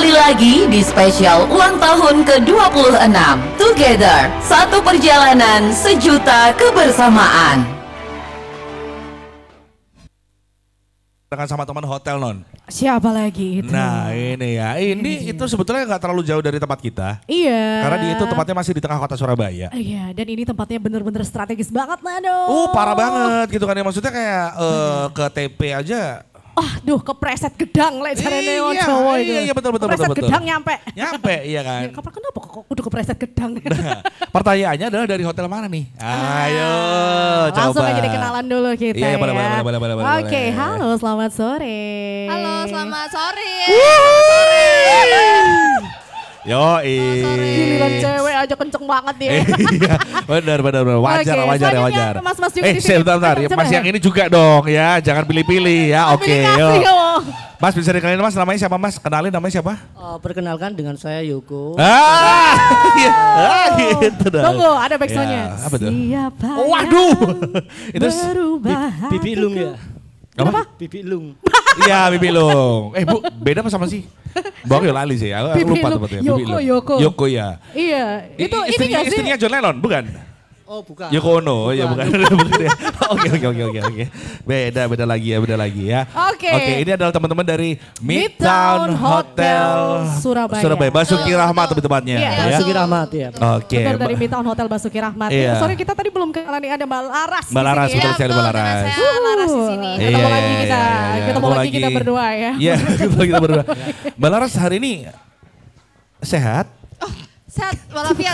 Kembali lagi di spesial ulang tahun ke-26 Together, satu perjalanan sejuta kebersamaan. Dengan sama teman hotel non. Siapa lagi itu? Nah ini ya, ini itu sebetulnya nggak terlalu jauh dari tempat kita. Iya. Karena dia itu tempatnya masih di tengah kota Surabaya. Iya, dan ini tempatnya bener-bener strategis banget Nano. Parah banget gitu kan ya, maksudnya kayak ke TP aja. Kepreset gedang lek carane wong Jawa itu. Iya betul. Kepreset gedang nyampe. Nyampe iya kan. Ya, kenapa kok udah kepreset gedang? Nah, pertanyaannya adalah dari hotel mana nih? Ayo coba. Langsung aja dikenalan dulu kita Iya, ya. boleh. Oke, halo selamat sore. Halo, selamat sore. Giliran cewek aja kenceng banget ya. Iya, benar. Wajar Oke, ya, selanjutnya wajar. Mas juga di sini. Sebentar. Ayo, Mas coba. yang ini juga dong ya, jangan pilih-pilih ya. Oke, Pilih kasih, yuk. Mas bisa dikenalin Mas, namanya siapa Mas? Kenalin namanya siapa? Perkenalkan dengan saya Yoko. Gitu dong. Tunggu, ada backsoundnya. Ya, apa tuh? Siapa Waduh. Itu berubah Bibi Lung ya? apa? Bibi Lung. Iya, Bibi Lung. Bu, beda apa sama sih? Bang yo lali sih, aku Bibi lupa Lung. tempatnya. Yoko. Ya. Iya, itu ini gak sih? Istrinya John Lennon, bukan? Oh bukan. Yoko Ono, ya bukan. Bukan ya. Oke. Beda lagi ya. Oke. Ini adalah teman-teman dari Midtown Hotel Surabaya. Basuki Rahmat teman-temannya. Iya. Ya. Basuki Rahmat ya. Oke. Betul, dari Midtown Hotel Basuki Rahmat. Iya. Sorry kita tadi belum kenalan nih, ada Mbak Laras. Mbak Laras, di sini betul sekali Mbak Laras. Saya Laras di sini. Ketemu lagi kita. Iya. Ketemu lagi kita berdua ya. Iya, kita berdua. Mbak Laras hari ini sehat? Sehat walafiat.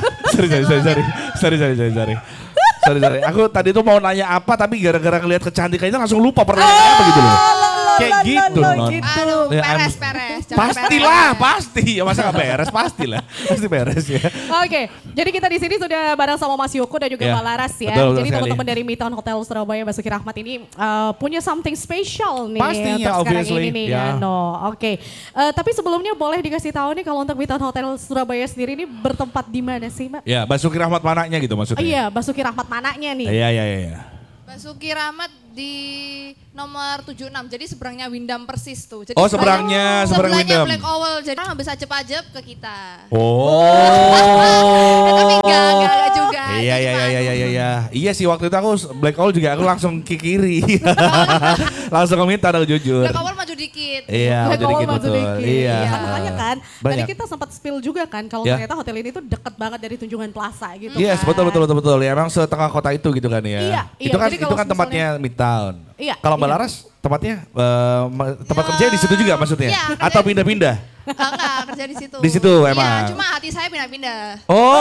Sorry. Aku tadi tuh mau nanya apa tapi gara-gara ngeliat kecantikannya langsung lupa pertanyaannya apa gitu loh. Kayak gitu non. Aduh, Ya, peres. Jangan Pastilah, peres. pasti. Ya masa gak beres? Pastilah. Pasti beres ya. Oke, jadi kita di sini sudah bareng sama Mas Yoko dan juga Iya, Mbak Laras ya. betul Jadi sekali. teman-teman dari Midtown Hotel Surabaya Basuki Rahmat ini punya something special nih Pastinya, untuk sekarang obviously, ini nih ya. Nano. Oke, tapi sebelumnya boleh dikasih tahu nih kalau untuk Midtown Hotel Surabaya sendiri ini bertempat di mana sih Mbak? Ya, Basuki Rahmat mananya gitu maksudnya. Iya, Basuki Rahmat mananya nih. Iya. Basuki Rahmat di nomor 76. Jadi seberangnya Windham persis tuh. Jadi Seberang sebelahnya Windham. Black Owl. Jadi nggak bisa ajep-ajep ke kita. Tapi enggak juga. Iya. Iya sih waktu itu aku Black Hole juga aku langsung ke kiri. Langsung minta aku jujur. Black Owl maju dikit. Iya, Black jadi Owl gitu maju betul. dikit. Iya. Kan makanya kan, tadi Banyak. kita sempat spill juga kan kalau Ya. ternyata hotel ini tuh deket banget dari Tunjungan Plaza gitu Yes, kan. betul. Ya emang setengah kota itu gitu kan ya. Iya, Itu kan jadi itu kalau kan tempatnya Midtown. Iya, Kalau Mbak iya. Laras tempatnya tempat kerja di situ juga maksudnya? Iya, kerja Atau di- pindah-pindah? Enggak, kerja di situ. Di situ Iya, emang? cuma hati saya pindah-pindah.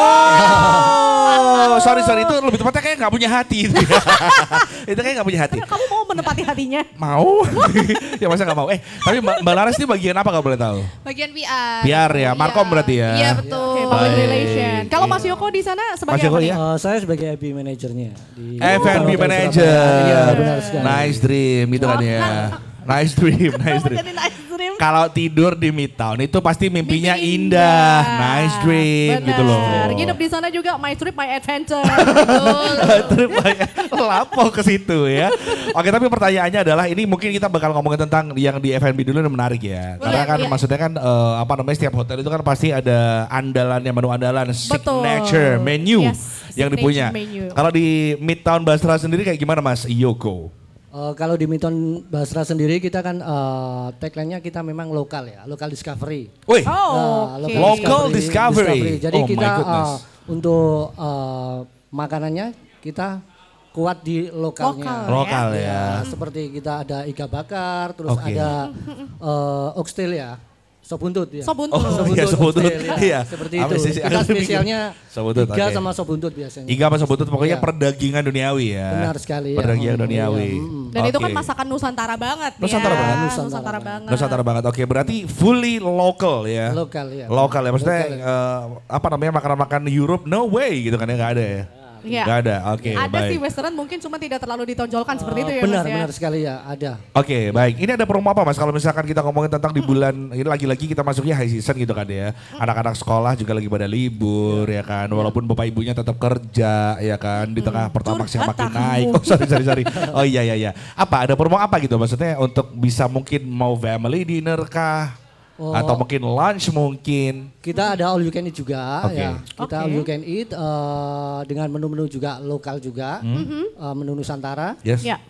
Oh, sorry itu lebih tepatnya kayak nggak punya hati. Itu kayak nggak punya hati. Kamu mau menepati hatinya? Mau? Ya masa nggak mau? Tapi Mbak Laras ini bagian apa kalau boleh tahu? Bagian PR. PR ya, Markom Iya. berarti ya? Iya, betul. Oke, public Baik. relation. Kalau Mas Yoko di sana sebagai Mas Yoko apa nih? ya? Saya sebagai FB manajernya di F&B Hotel manager. Surabaya. Iya benar sekali. Nice dream gitu kan ya. Nice dream. Jadi nice dream. Kalau tidur di Midtown itu pasti mimpinya Mimpi indah. Nice dream Benar. gitu loh. Nginep di sana juga my trip my adventure. Terus banyak lapo ke situ ya. Oke, tapi pertanyaannya adalah ini mungkin kita bakal ngomongin tentang yang di F&B dulu yang menarik ya. Karena kan iya. maksudnya kan setiap hotel itu kan pasti ada andalannya, menu andalan, Betul. signature menu Yes, yang signature dipunya. menu. Kalau di Midtown Basra sendiri kayak gimana Mas Yoko? Kalau di Midtown Basra sendiri kita kan tagline-nya kita memang lokal ya, lokal discovery. Wih, Oh, oke. Local discovery. Jadi Oh my kita goodness. untuk makanannya kita kuat di lokalnya. Lokal ya. Seperti kita ada iga bakar, terus Oke. ada oxtail ya, sop buntut ya. Sop buntut. Oh, iya, sop buntut. oxtail, ya. Iya. Seperti Apa itu. sih? Kita Aku pikir spesialnya sop buntut, iga oke. sama sop buntut biasanya. Iga apa sebutut pokoknya Iya. perdagingan duniawi ya. Benar sekali ya. Perdagingan Hmm, duniawi. iya, hmm. Dan itu kan Oke. masakan Nusantara banget Nusantara ya. banget. Nusantara banget. Nusantara banget. Oke, berarti fully local ya. Lokal ya. Lokal ya. Maksudnya Lokal ya. makanan-makanan Europe no way gitu kan ya, nggak ada ya. Iya. Nggak ada. Oke, Ada sih baik. western mungkin cuma tidak terlalu ditonjolkan seperti itu ya Benar, Mas ya. benar sekali ya, ada. Oke, baik. Ini ada promo apa Mas? Kalau misalkan kita ngomongin tentang di bulan ini lagi-lagi kita masuknya high season gitu kan ya. Anak-anak sekolah juga lagi pada libur ya kan. Walaupun bapak ibunya tetap kerja ya kan di tengah pertamax yang makin Curhat naik. kamu. Oh, sorry. Oh iya. Apa ada promo apa gitu maksudnya untuk bisa mungkin mau family dinner kah? Atau mungkin lunch mungkin. Kita ada all you can eat juga Oke. ya. Kita all you can eat dengan menu-menu juga lokal juga, menu Nusantara. Yes. Ya.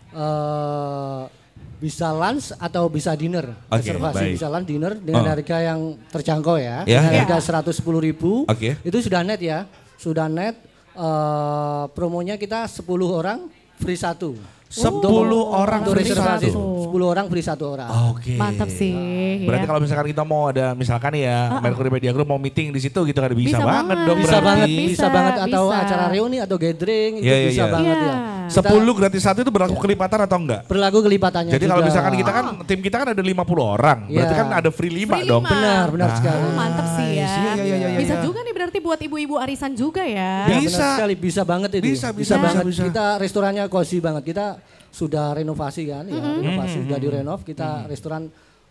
Bisa lunch atau bisa dinner. Oke, Reservasi baik. bisa lunch dinner dengan harga yang terjangkau ya. Ya, Dengan ya. harga 110.000. Oke. Itu sudah net ya. Sudah net. Promonya kita 10 orang free 1. 10 orang Untuk free reservasi satu. 10 orang free 1 orang. Oke. Mantap sih. Berarti ya. kalau misalkan kita mau ada misalkan nih ya Mercury Media Group mau meeting di situ gitu kan bisa, Bisa banget banget. dong Bisa berarti. banget, Bisa, bisa banget atau bisa. acara reuni atau gathering itu Iya, iya, bisa iya. banget Iya. ya. 10 gratis satu itu berlaku kelipatan atau enggak? Berlaku kelipatannya Jadi kalau juga. misalkan kita kan tim kita kan ada 50 orang, berarti Iya. kan ada free 5 Free dong. lima. Benar sekali. Oh, mantap sih ya. Nice. Iya, iya, iya, Bisa iya. juga nih berarti buat ibu-ibu arisan juga ya. Ya, Bisa. benar sekali, bisa banget itu. Bisa banget. bisa. Kita restorannya cozy banget. Kita sudah renovasi kan, ya, renovasi sudah direnov. Kita restoran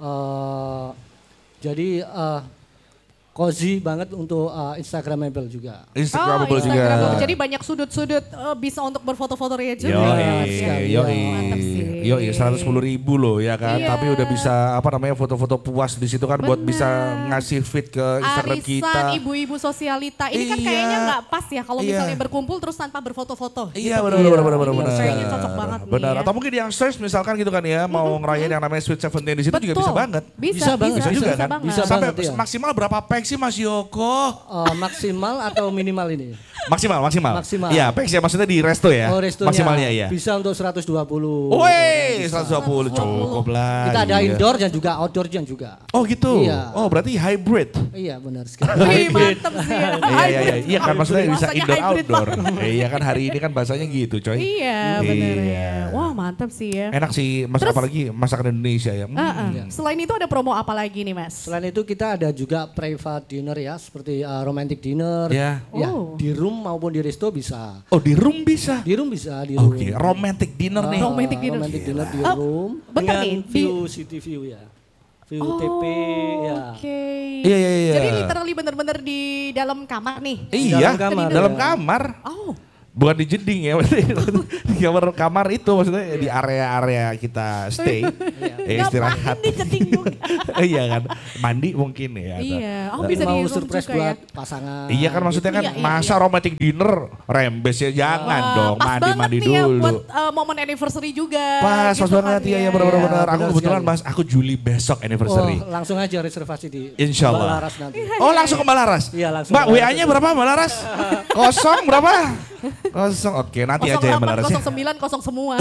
jadi cozy banget untuk Instagramable juga. Instagramable juga. Instagramable. Jadi banyak sudut-sudut bisa untuk berfoto-foto ya juga. Banget sekali. Mantap sih. Yoi, 110.000 loh ya kan. Iya. Tapi udah bisa apa namanya foto-foto puas di situ kan buat Benar. bisa ngasih feed ke Instagram Arisan, kita. ibu-ibu sosialita. Ini kan Iya. kayaknya nggak pas ya kalau Iya. misalnya berkumpul terus tanpa berfoto-foto. Iya gitu. benar. Iya, kayaknya cocok banget nih Benar. ya. Atau mungkin yang search misalkan gitu kan ya mau ngerayain yang namanya Sweet Seventeen di situ juga bisa banget. Bisa banget, Bisa juga kan. banget. Bisa Sampai banget, iya. maksimal berapa pack sih Mas Yoko? Maksimal atau minimal ini? Maksimal. Maksimal. Iya, packs ya maksudnya di resto ya. Oh, restonya Maksimalnya iya. bisa untuk 120. Woi, 120 cukup lah. Kita ada iya. indoor dan juga outdoor juga. Oh gitu. Iya. Oh berarti hybrid. Iya benar sekali. Wih, mantap sih ya. Iya kan maksudnya bisa Bahasanya indoor hybrid outdoor. banget. Iya kan hari ini kan bahasanya gitu coy. Iya benar Iya. ya. Wah mantap sih ya. Enak sih mas Terus- apalagi masakan Indonesia ya. Selain itu ada promo apa lagi nih mas? Selain itu kita ada juga private dinner ya, seperti romantic dinner. Ya. Ya, Oh. di room maupun di resto bisa. Oh di room bisa. Di room bisa, di room. Oke, romantic dinner nih. Romantic dinner. Romantic dinner di Oh, room bentar dengan nih, view city view ya. View TP ya. Oke. Iya. Jadi literally bener-bener di dalam kamar nih. Iya, Dalam kamar, dalam ya. kamar. Oh. Bukan di jeding ya, di kamar itu maksudnya di area-area kita stay, istirahat. Ngapain di jeding juga? Iya kan, mandi mungkin ya. Iya. Oh bisa di Mau room surprise juga ya. buat pasangan. Iya kan maksudnya kan Iya, iya, masa romantic dinner rembes ya jangan dong Pas banget mandi nih ya dulu. buat momen anniversary juga. Pas gitu banget kan iya ya. benar-benar. Aku benar kebetulan sekali. Mas, aku Juli besok anniversary. Oh, langsung aja reservasi di Insya Allah. Balaras nanti. Oh langsung ke Mbak Iya, langsung Mbak ke Mbak WA-nya berapa Mbak Laras? Kosong berapa? Kosong. Oke nanti aja ya Mbak Laras. 08, 09, kosong semua.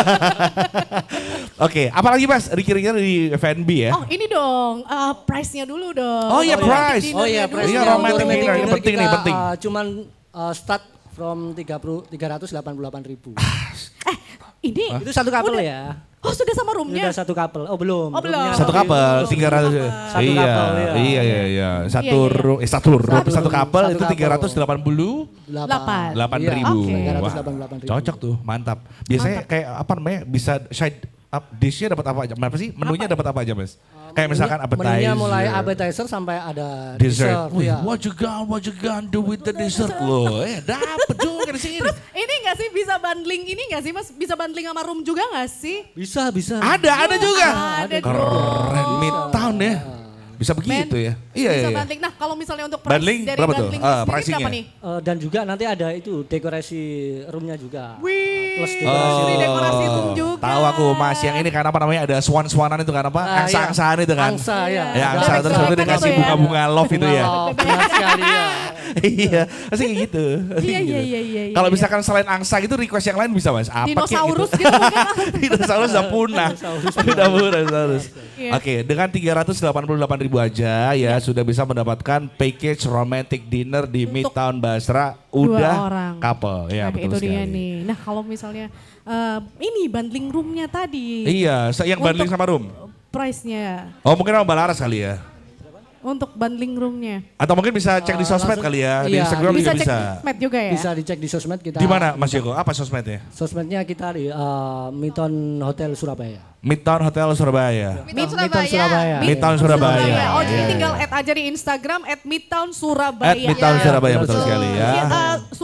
Oke apalagi Mas kira-kira di F&B ya? Oh ini dong, price-nya dulu dong. Oh iya, Romantic price. dinner-nya Oh iya, dulu. price Iya, romantic dinner, ini penting nih, penting. Cuman start from 388.000. Ini Itu satu couple ya. Oh sudah sama roomnya? Udah satu couple. Oh belum. Oh, belum. Satu couple 300. Satu Iya, couple, iya. iya. Satu Iya, iya. room, satu couple Satu itu couple. 8. 388.000. Oke. Wah, 388.000. cocok tuh, mantap. Biasanya kayak apa namanya? Bisa side up dish-nya dapat apa aja? Apa sih? Menunya dapat apa aja, Mas? Kayak misalkan appetizer. Menunya mulai appetizer sampai ada dessert. Wih, ya. what you gonna do with the dessert lo? Dapet juga di sini. Ini nggak sih bisa bundling ini nggak sih mas? Bisa bundling sama room juga nggak sih? Bisa. Ada juga. Ada Keren dong. Midtown ya. Bisa begitu ya. Iya, Bisa iya. bundling. Nah kalau misalnya untuk price Bundling dari berapa tuh? bundling sendiri Pricing-nya? berapa nih? Dan juga nanti ada itu dekorasi roomnya juga. Wih, Plus dekorasi. Ini dekorasi room juga. Tahu aku Mas yang ini kan apa namanya ada swan-swanan itu kan apa? Ah, Angsa-angsaan itu kan. Angsa ya. Ya angsa terus Bebek-bebekan itu dikasih itu ya. bunga-bunga love itu ya. Oh, benar sekali ya. Iya, pasti kayak gitu. Pasti Iya, gitu. iya. Kalau misalkan selain angsa gitu request yang lain bisa Mas? Apa kayak Dinosaurus gitu? gitu mungkin. Dinosaurus udah punah. Udah punah dinosaurus. Iya. Oke, dengan 388.000 aja ya sudah bisa mendapatkan package romantic dinner di Untuk Midtown Basra dua udah orang. couple. Ya, Oke, betul itu dia sekali. nih. Nah kalau misalnya ini bundling roomnya tadi. Iya, yang bundling Untuk sama room. Price-nya Oh mungkin sama Balaras kali ya. untuk bundling roomnya. Atau mungkin bisa cek di sosmed langsung- kali ya. Di iya, Instagram Bisa juga cek bisa. sosmed juga ya? Bisa dicek di sosmed kita. Di mana Mas Yoko? Apa sosmednya? Sosmednya kita di Midtown Hotel Surabaya. Midtown Hotel Surabaya. Midtown Midtown Surabaya. Midtown Surabaya. Oh jadi Iya, tinggal iya. add aja di Instagram @Midtown Surabaya. Midtown ya. Surabaya betul Betul. sekali ya. Iya,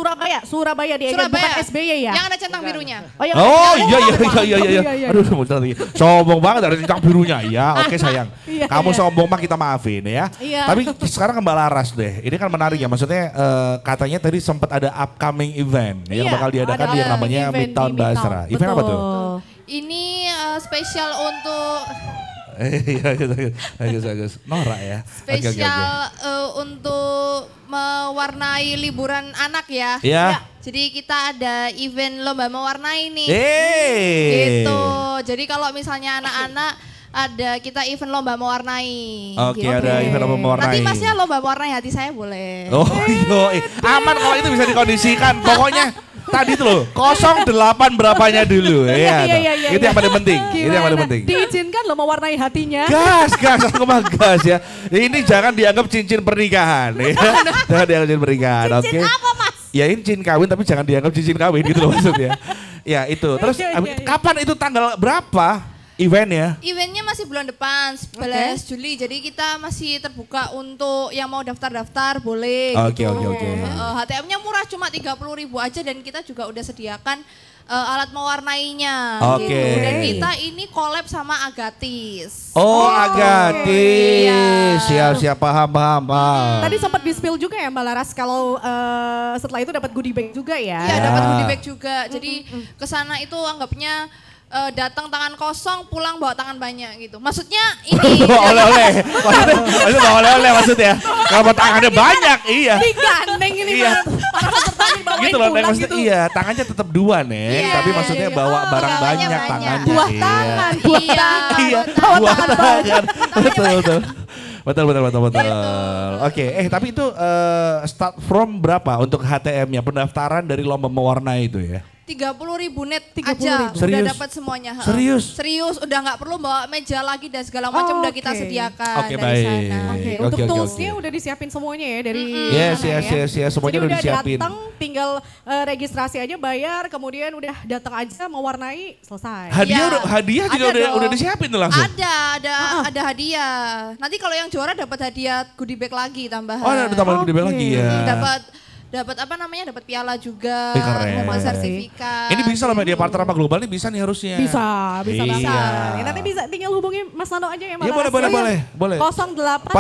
Surabaya di Egan, Surabaya. bukan SBY ya? Yang ada centang birunya. yang Oh ada- iya. Aduh bentar lagi. Sombong banget ada centang birunya. Ya oke sayang. Iya, Kamu iya. sombong mah kita maafin ya. Iya. Tapi sekarang ke Mbak Laras deh. Ini kan menarik ya. Maksudnya katanya tadi sempat ada upcoming event yang Iya, bakal diadakan ada yang namanya event Midtown di Basra. Midtown. Event apa tuh? Betul. Ini spesial untuk Iya bagus. Norak ya. Oke. spesial untuk mewarnai liburan anak ya. Iya. Jadi kita ada event lomba mewarnai nih. Gitu. Gitu. Jadi kalau misalnya anak-anak ada kita event lomba mewarnai. Oke, gitu. ada event lomba mewarnai. Nanti masnya lomba mewarnai hati saya boleh. Oh iya, aman kalau itu bisa dikondisikan. Pokoknya tadi tuh loh, 08 berapanya dulu. Iya. Itu yang paling penting. Itu yang paling penting. Diizinkan loh mewarnai hatinya. Gas, aku mah gas ya. Ini jangan dianggap cincin pernikahan ya. Jangan dianggap cincin pernikahan, oke? Cincin apa mas? Ya ini cincin kawin tapi jangan dianggap cincin kawin gitu loh maksudnya. Ya itu. Terus Iya. kapan itu tanggal berapa eventnya? Eventnya masih bulan depan, 11 Juli. Jadi kita masih terbuka untuk yang mau daftar-daftar boleh. Oke. HTM-nya murah cuma 30.000 aja dan kita juga udah sediakan alat mewarnainya. Oke. Gitu. Dan kita ini collab sama Agatis. Oh, Agatis. Iya. Siap paham. Tadi sempat di-spill juga ya Mbak Laras kalau setelah itu dapat goodie bag juga ya. Iya, Ya. dapat goodie bag juga. Jadi kesana itu anggapnya datang tangan kosong, pulang bawa tangan banyak gitu. Maksudnya ini Oleh-oleh. Maksudnya oleh-oleh maksudnya. Kalau tangannya banyak, iya. Digandeng ini Iya. para peserta ini bawain Gitu loh, Neng, pulang maksudnya gitu. iya, tangannya tetap dua, Neng, Iya, tapi maksudnya iya. bawa barang Bawanya banyak banyak. tangannya. Buah Iya. tangan, Iya, Buah tangan. Betul. Oke, tapi itu start from berapa untuk HTM-nya pendaftaran dari lomba mewarnai itu ya? 30.000 net 30.000. aja udah Serius? dapat semuanya. Serius? Udah nggak perlu bawa meja lagi dan segala macam udah kita Oke. sediakan Oke, dari baik. sana. Oke, Oke, untuk oke, toolsnya oke. udah disiapin semuanya ya dari Yes, sana ya. semuanya Jadi udah disiapin. datang tinggal registrasi aja bayar, kemudian udah datang aja mewarnai selesai. Iya. Hadiah juga Ada udah dong. disiapin tuh langsung. Ada hadiah. Nanti kalau yang juara dapat hadiah goodie bag lagi tambahan. Oh, ada tambahan gede lagi ya. Dapat apa namanya? Dapat piala juga, Keren. sama sertifikat. Ini bisa lah media partner apa global ini bisa nih harusnya. Bisa Iya. banget. Ya, nanti bisa tinggal hubungi Mas Nando aja ya Mbak Ya Laras. boleh. 08